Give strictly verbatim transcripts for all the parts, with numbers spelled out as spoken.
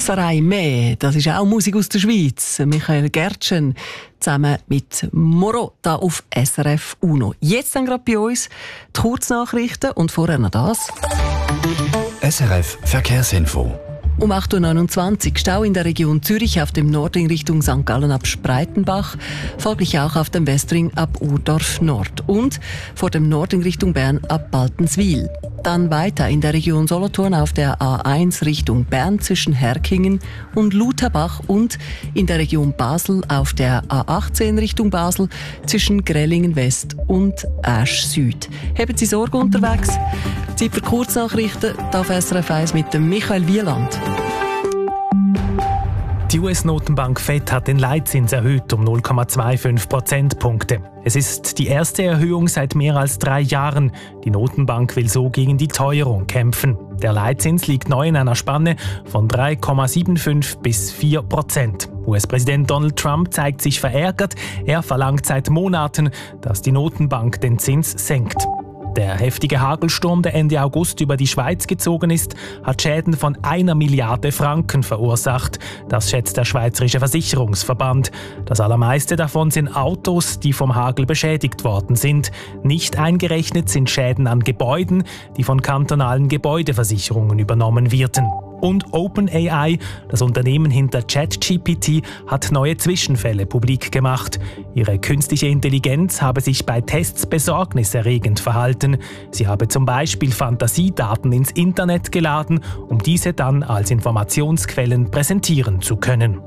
Sarai Mehr, das ist auch Musik aus der Schweiz. Michael Gertschen zusammen mit Moro da auf S R F Uno. Jetzt dann gerade bei uns die Kurznachrichten und vorher noch das. S R F Verkehrsinfo. Um acht Uhr neunundzwanzig Stau in der Region Zürich auf dem Nordring Richtung Sankt Gallen ab Spreitenbach, folglich auch auf dem Westring ab Urdorf Nord und vor dem Nordring Richtung Bern ab Baltenswil. Dann weiter in der Region Solothurn auf der A eins Richtung Bern zwischen Herkingen und Lutherbach und in der Region Basel auf der A achtzehn Richtung Basel zwischen Grellingen West und Asch Süd. Haben Sie Sorge unterwegs? Zeit für Kurznachrichten auf S R F eins mit dem Michael Wieland. Die U S-Notenbank Fed hat den Leitzins erhöht um null Komma fünfundzwanzig Prozentpunkte. Es ist die erste Erhöhung seit mehr als drei Jahren. Die Notenbank will so gegen die Teuerung kämpfen. Der Leitzins liegt neu in einer Spanne von drei Komma fünfundsiebzig bis vier Prozent. U S-Präsident Donald Trump zeigt sich verärgert. Er verlangt seit Monaten, dass die Notenbank den Zins senkt. Der heftige Hagelsturm, der Ende August über die Schweiz gezogen ist, hat Schäden von einer Milliarde Franken verursacht. Das schätzt der Schweizerische Versicherungsverband. Das allermeiste davon sind Autos, die vom Hagel beschädigt worden sind. Nicht eingerechnet sind Schäden an Gebäuden, die von kantonalen Gebäudeversicherungen übernommen werden. Und OpenAI, das Unternehmen hinter ChatGPT, hat neue Zwischenfälle publik gemacht. Ihre künstliche Intelligenz habe sich bei Tests besorgniserregend verhalten. Sie habe zum Beispiel Fantasiedaten ins Internet geladen, um diese dann als Informationsquellen präsentieren zu können.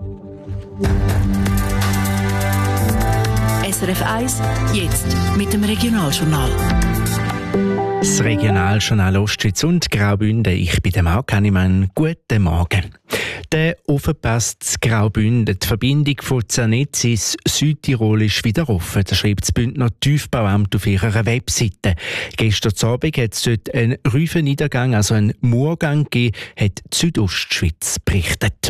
S R F eins, jetzt mit dem Regionaljournal. Das Regionaljournal Ostschweiz und Graubünden. Ich bin der Marc Hannemann. Guten Morgen. Der Ofenpass zu Graubünden. Die Verbindung von Zernetz ins Südtirol ist wieder offen. Das schreibt das Bündner Tiefbauamt auf ihrer Webseite. Gestern Abend hat es dort einen Rüfenniedergang, also einen Murgang gegeben, hat die Südostschweiz berichtet.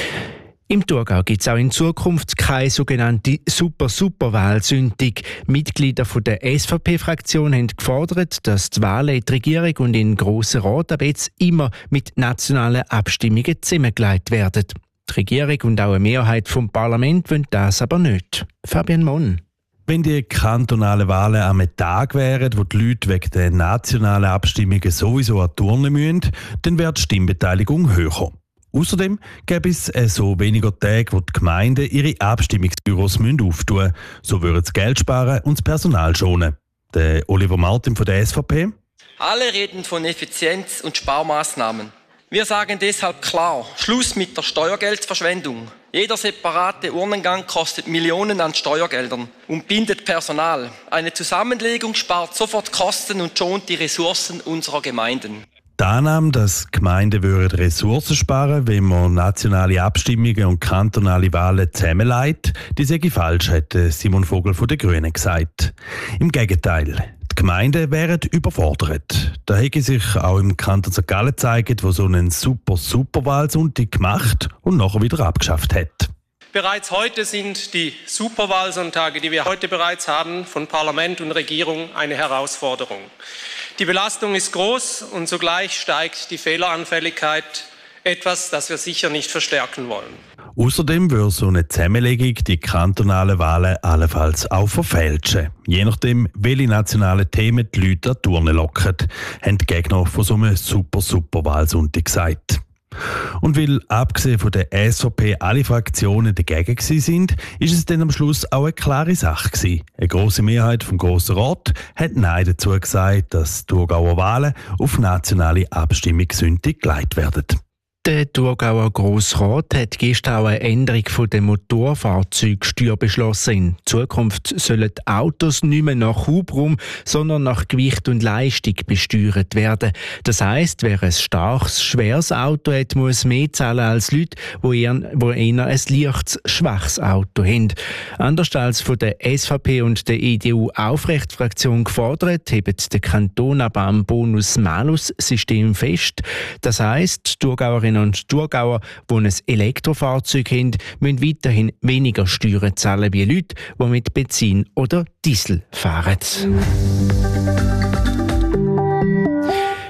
Im Thurgau gibt es auch in Zukunft keine sogenannte Super-Super-Wahlsündigung. Mitglieder der S V P-Fraktion haben gefordert, dass die Wahlen in die Regierung und in den Grossen Rat ab jetzt immer mit nationalen Abstimmungen zusammengelegt werden. Die Regierung und auch eine Mehrheit vom Parlament wollen das aber nicht. Fabian Monn. Wenn die kantonalen Wahlen am Tag wären, wo die Leute wegen der nationalen Abstimmungen sowieso an die Urne müssen, dann wäre die Stimmbeteiligung höher. Außerdem gäbe es äh, so weniger Tage, wo die Gemeinden ihre Abstimmungsbüros müssen auftun müssen. So würden sie Geld sparen und das Personal schonen. Der Oliver Martin von der S V P. Alle reden von Effizienz und Sparmaßnahmen. Wir sagen deshalb klar, Schluss mit der Steuergeldverschwendung. Jeder separate Urnengang kostet Millionen an Steuergeldern und bindet Personal. Eine Zusammenlegung spart sofort Kosten und schont die Ressourcen unserer Gemeinden. Die Annahme, dass Gemeinden würden Ressourcen sparen, wenn man nationale Abstimmungen und kantonale Wahlen zusammenlegt, die sei falsch, hat Simon Vogel von den Grünen gesagt. Im Gegenteil, die Gemeinden wären überfordert. Da hätte sich auch im Kanton Sankt Gallen gezeigt, wo so einen super-Super-Wahlsonntag gemacht und nachher wieder abgeschafft hat. Bereits heute sind die Superwahlsonntage, die wir heute bereits haben, von Parlament und Regierung eine Herausforderung. Die Belastung ist groß und zugleich steigt die Fehleranfälligkeit, etwas, das wir sicher nicht verstärken wollen. Außerdem würde so eine Zusammenlegung die kantonalen Wahlen allenfalls auch verfälschen. Je nachdem, welche nationalen Themen die Leute an die Urne locken, haben die Gegner von so einem Super-Super-Wahlsonntag gesagt. Und weil abgesehen von der S V P alle Fraktionen dagegen sind, ist es dann am Schluss auch eine klare Sache gewesen. Eine grosse Mehrheit vom Grossen Rat hat Nein dazu gesagt, dass die Thurgauer Wahlen auf nationale Abstimmungssündig geleitet werden. Der Thurgauer Grossrat hat gestern auch eine Änderung von der Motorfahrzeugsteuer beschlossen. In Zukunft sollen die Autos nicht mehr nach Hubraum, sondern nach Gewicht und Leistung besteuert werden. Das heisst, wer ein starkes, schweres Auto hat, muss mehr zahlen als Leute, die eher, die eher ein leichtes, schwaches Auto haben. Anders als von der S V P und der E D U-Aufrechtsfraktion gefordert, hebt der Kanton aber am Bonus-Malus-System fest. Das heisst, die Thurgauerinnen und Thurgauer, die ein Elektrofahrzeug haben, müssen weiterhin weniger Steuern zahlen wie Leute, die mit Benzin oder Diesel fahren.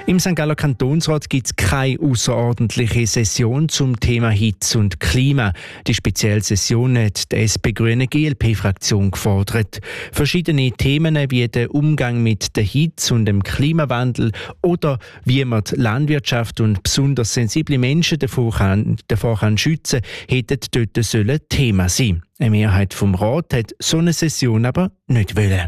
Im Sankt Galler Kantonsrat gibt es keine außerordentliche Session zum Thema Hitze und Klima. Die spezielle Session hat die S P-Grüne-G L P-Fraktion gefordert. Verschiedene Themen wie der Umgang mit der Hitze und dem Klimawandel oder wie man die Landwirtschaft und besonders sensible Menschen davor kann, davor kann schützen, hätten dort sollen Thema sein. Eine Mehrheit vom Rat hat so eine Session aber nicht wollen.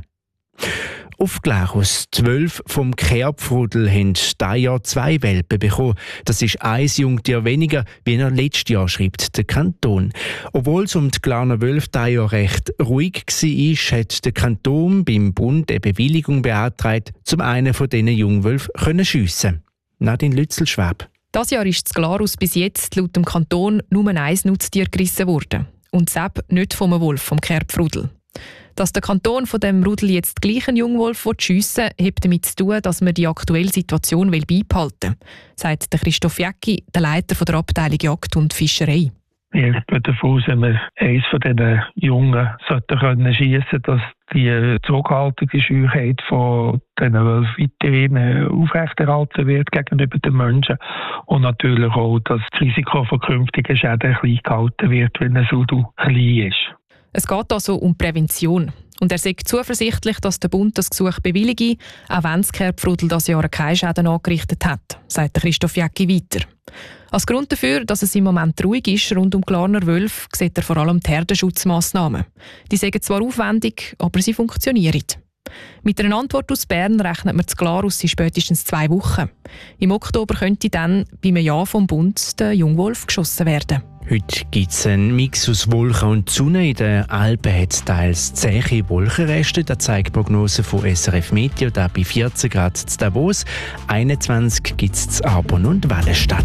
Auf Glarus zwölf vom Kerbfrudel haben dieses Jahr zwei Welpen bekommen. Das ist ein Jungtier weniger, wie er letztes Jahr, schreibt der Kanton. Obwohl es um die Glarner Wölfe dieses Jahr recht ruhig war, hat der Kanton beim Bund eine Bewilligung beantragt, um einen von diesen Jungwölfen zu schiessen. Nadine Lützel-Schwab. Das Jahr ist das Glarus bis jetzt laut dem Kanton nur ein Nutztier gerissen worden. Und selbst nicht vom Wolf, vom Kerbfrudel. Dass der Kanton von dem Rudel jetzt gleich einen Jungwolf schiessen will, hat damit zu tun, dass man die aktuelle Situation beibehalten will, sagt Christoph Jäcki, der Leiter der Abteilung Jagd und Fischerei. Ich gehe davon aus, wenn wir eines von diesen Jungen sollten schiessen, dass die Zurückhaltungsscheuheit von diesen Wölfen weiterhin aufrechterhalten wird gegenüber den Menschen und natürlich auch, dass das Risiko von künftigen Schäden klein gehalten wird, wenn ein Rudel klein ist. Es geht also um Prävention. Und er sagt zuversichtlich, dass der Bund das Gesuch bewillige, auch wenn das Kerbfrudel das Jahr keine Schäden angerichtet hat, sagt Christoph Jäcki weiter. Als Grund dafür, dass es im Moment ruhig ist rund um Glarner Wölfe, sieht er vor allem die Herdenschutzmassnahmen. Die sind zwar aufwendig, aber sie funktionieren. Mit einer Antwort aus Bern rechnet man das Glarus in spätestens zwei Wochen. Im Oktober könnte dann beim Ja vom Bund der Jungwolf geschossen werden. Heute gibt es einen Mix aus Wolken und Sonne. In den Alpen hat es teils zähe Wolkenreste. Das zeigt die Prognose von S R F Meteo. Da bei vierzehn Grad zu Davos, einundzwanzig gibt es zu Arbon und Wallenstadt.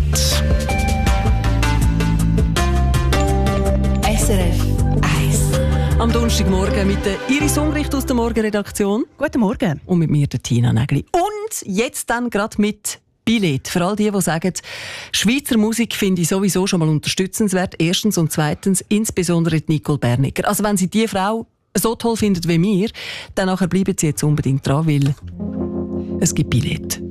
S R F eins. Am Donnerstagmorgen mit der Iris Umricht aus der Morgenredaktion. Guten Morgen. Und mit mir, der Tina Nägli. Und jetzt dann gerade mit Billett. Für all die, die sagen, Schweizer Musik finde ich sowieso schon mal unterstützenswert. Erstens und zweitens insbesondere Nicole Berniger. Also wenn Sie die Frau so toll finden wie mir, dann nachher bleiben Sie jetzt unbedingt dran, weil es gibt Billett.